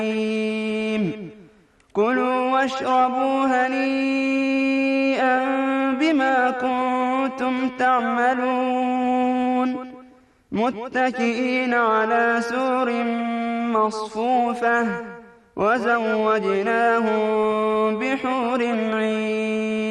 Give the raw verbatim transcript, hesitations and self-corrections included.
كلوا واشربوا هنيئا بما كنتم تعملون متكئين على سور مصفوفة وزوجناهم بحور عين